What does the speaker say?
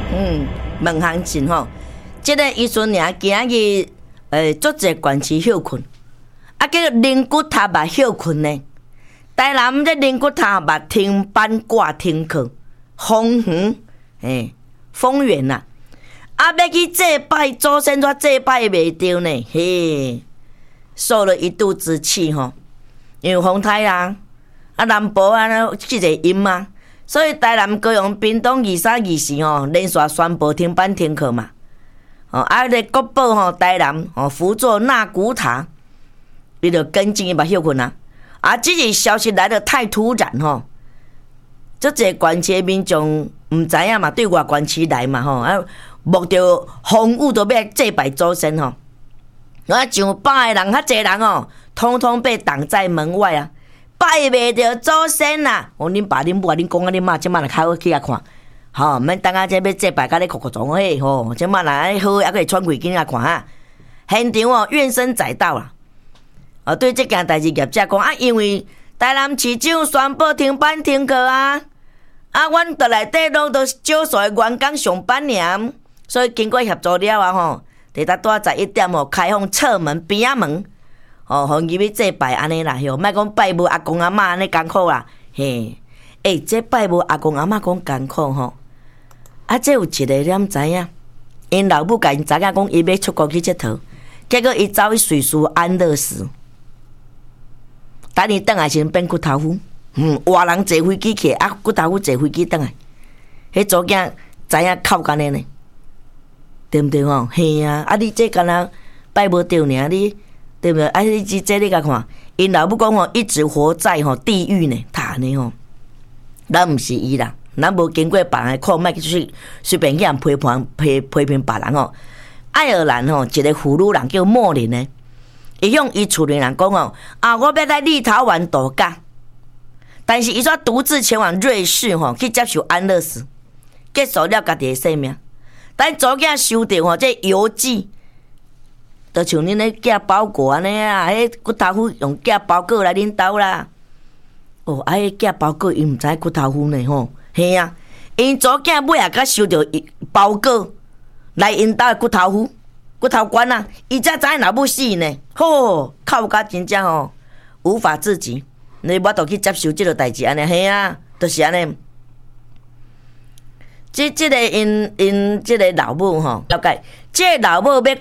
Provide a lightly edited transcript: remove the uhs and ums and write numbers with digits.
问行情吼，即个伊孙娘今日足侪悬市休困，啊，叫灵骨塔嘛休困呢。台南这灵骨塔嘛停班挂停课，风远风远呐。啊，要去祭拜祖先，却祭拜袂着呢，嘿，受了一肚子气吼。因为风台啦，啊南部啊即个阴嘛，所以台南、高雄、屏东、23、24吼，连续宣布停班停课嘛。啊，咧国宝吼，台南辅佐纳古塔，伊就跟进伊嘛休困啊。啊，这个消息来得太突然吼，足侪县市民众毋知影嘛，对外县市来嘛吼，啊，目着风雨都要祭拜祖先吼，啊，上百个人，较侪人哦，统统被挡在门外啊，拜袂着祖先呐！恁爸恁母啊，恁公啊恁妈，即摆来开好去啊看，吼，免等下这要祭拜，甲咧哭哭撞嘿吼，即摆来好，还可以穿几间啊看哈，现场哦怨声载道啦。对这件代志，业者讲啊，因为台南市长宣布停班停课啊，阮伫内底拢都少数的员工上班尔，所以经过协助了啊吼，伫搭多11点吼开放侧门边仔门，互入去祭拜安尼啦，吼，莫讲拜无阿公阿嬷安尼艰苦啦，嘿，这拜无阿公阿嬷讲艰苦吼，这有一个你知影，因老母甲因知影讲伊要出国去佚佗，结果伊走去瑞士安乐死。等伊转来时变骨头夫，活人坐飞机去，啊骨头夫坐飞机转来，迄组囝知影哭干呢，对毋对吼？嘿啊，你这敢若拜无着呢？你对不对？你这你甲看，因老母讲吼，一直活在地狱呢，他呢吼，咱毋是伊啦，咱无经过别人的苦，莫去随便去人批评别人吼。爱尔兰吼，一个妇女人叫莫林呢。伊向伊厝里人讲我要来立陶宛度假，但是伊却独自前往瑞士去接受安乐死，结束了家己的生命。但早囝收到这邮寄，就像恁咧寄包裹安尼啊，迄骨头夫用寄包裹来恁兜啦。迄寄包裹伊毋知骨头夫呢吼，嘿啊，因早囝尾也甲收到包裹来因兜的骨头夫。骨头关啊，伊才知影老母死呢，哭甲真正无法自己，我都去接受这个代志安尼，嘿啊，就是安尼。这个因这个老母了解，这个老母要